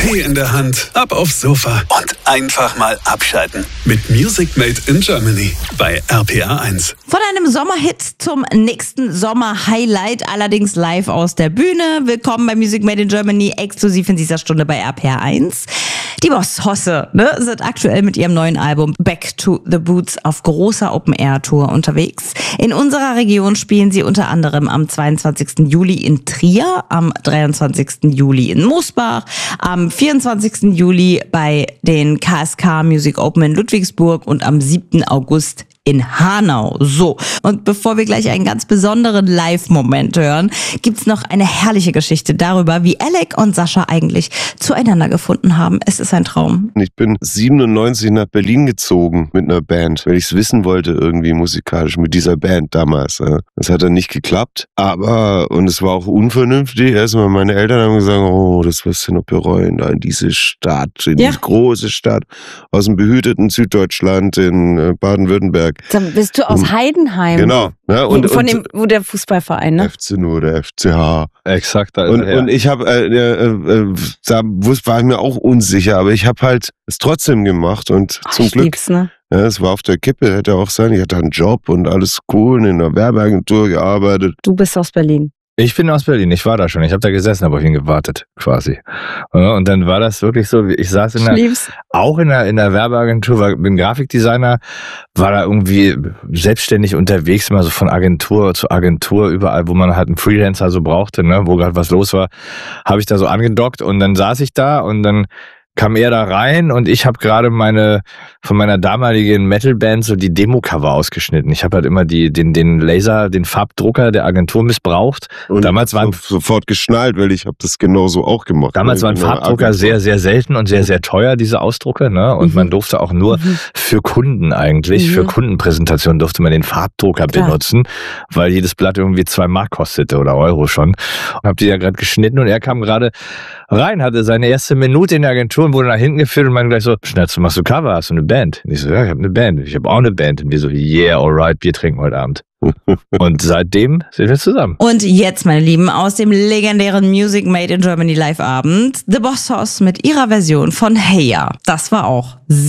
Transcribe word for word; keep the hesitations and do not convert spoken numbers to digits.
Tee in der Hand, ab aufs Sofa und einfach mal abschalten. Mit Music Made in Germany bei R P R eins. Von einem Sommerhit zum nächsten Sommer-Highlight, allerdings live aus der Bühne. Willkommen bei Music Made in Germany, exklusiv in dieser Stunde bei R P R eins. Die Boss Hosse ne, sind aktuell mit ihrem neuen Album Back to the Boots auf großer Open-Air-Tour unterwegs. In unserer Region spielen sie unter anderem am zweiundzwanzigsten Juli in Trier, am dreiundzwanzigsten Juli in Mosbach, am vierundzwanzigsten Juli bei den K S K Music Open in Ludwigsburg und am siebten August in Hanau. So, und bevor wir gleich einen ganz besonderen Live-Moment hören, gibt's noch eine herrliche Geschichte darüber, wie Alec und Sascha eigentlich zueinander gefunden haben. Es ist ein Traum. Ich bin siebenundneunzig nach Berlin gezogen mit einer Band, weil ich es wissen wollte irgendwie musikalisch mit dieser Band damals. Das hat dann nicht geklappt, aber, und es war auch unvernünftig. Erstmal meine Eltern haben gesagt, oh, das wirst du noch bereuen, da in diese Stadt, in ja. diese große Stadt aus dem behüteten Süddeutschland in Baden-Württemberg. Dann bist du aus Heidenheim. Genau. Ja, und, Von und, dem, wo der Fußballverein, ne? F C nur der F C H. Exakt. Da ist und, er, ja. und ich habe, äh, äh, äh, da war ich mir auch unsicher, aber ich habe halt es trotzdem gemacht und Ach, zum ich Glück. Lieb's, ne? Ja, es war auf der Kippe, hätte auch sein. Ich hatte einen Job und alles cool, in einer Werbeagentur gearbeitet. Du bist aus Berlin. Ich bin aus Berlin, ich war da schon. Ich habe da gesessen, habe auf ihn gewartet, quasi. Und dann war das wirklich so, ich saß in der, auch in der, in der Werbeagentur, war, bin Grafikdesigner, war da irgendwie selbstständig unterwegs, immer so von Agentur zu Agentur, überall, wo man halt einen Freelancer so brauchte, ne, wo gerade was los war, habe ich da so angedockt und dann saß ich da und dann kam er da rein und ich habe gerade meine von meiner damaligen Metalband so die Demo-Cover ausgeschnitten. Ich habe halt immer die den den Laser, den Farbdrucker der Agentur missbraucht. Und damals waren so, sofort geschnallt, weil ich habe das genauso auch gemacht. Damals waren Farbdrucker sehr sehr selten und sehr sehr teuer, diese Ausdrucke, ne? Und mhm. man durfte auch nur mhm. für Kunden eigentlich, mhm. für Kundenpräsentationen durfte man den Farbdrucker Klar. benutzen, weil jedes Blatt irgendwie zwei Mark kostete oder Euro schon. Hab die ja gerade geschnitten und er kam gerade rein, hatte seine erste Minute in der Agentur und wurde nach hinten geführt und meinte gleich so, Schnatz, du machst du Cover, hast du eine Band? Und ich so, ja, ich habe eine Band. Ich habe auch eine Band. Und wir so, yeah, alright, Bier trinken heute Abend. Und seitdem sind wir zusammen. Und jetzt, meine Lieben, aus dem legendären Music Made in Germany Live Abend, The Boss Hoss mit ihrer Version von Hey Ya. Das war auch